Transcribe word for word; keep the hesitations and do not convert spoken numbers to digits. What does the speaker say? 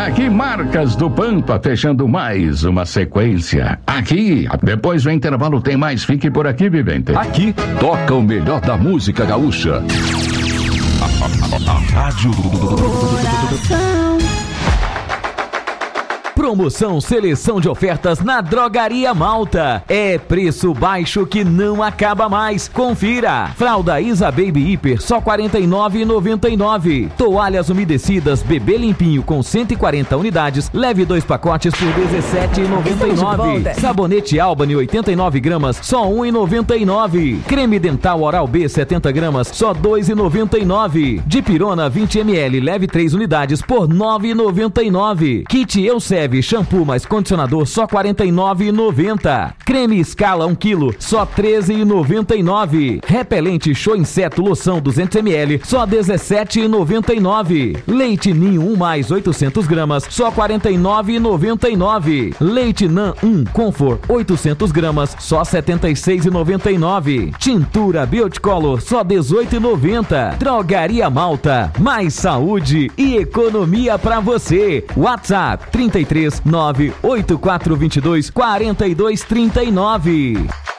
Aqui, Marcas do Pampa, fechando mais uma sequência. Aqui, depois do intervalo tem mais, fique por aqui, vivente. Aqui, toca o melhor da música gaúcha. A, a, a Rádio Promoção Seleção de Ofertas na Drogaria Malta. É preço baixo que não acaba mais. Confira. Fralda Isa Baby Hiper só quarenta e nove reais e noventa e nove centavos. Toalhas umedecidas Bebê Limpinho com cento e quarenta unidades. Leve dois pacotes por dezessete reais e noventa e nove centavos. Sabonete Albany oitenta e nove gramas só um real e noventa e nove centavos. Creme Dental Oral B setenta gramas só dois reais e noventa e nove centavos. Dipirona vinte mililitros leve três unidades por nove reais e noventa e nove centavos. Kit Elseve shampoo mais condicionador só quarenta e nove reais e noventa centavos. Creme Escala um quilo só treze reais e noventa e nove centavos. Repelente Show Inseto Loção duzentos mililitros só dezessete reais e noventa e nove centavos. Leite Ninho um mais oitocentos gramas só quarenta e nove reais e noventa e nove centavos. Leite Nan um Comfort oitocentos gramas só setenta e seis reais e noventa e nove centavos. Tintura Bioticolor só dezoito reais e noventa centavos. Drogaria Malta, mais saúde e economia pra você. WhatsApp trinta e três nove oito quatro dois dois quatro dois três nove.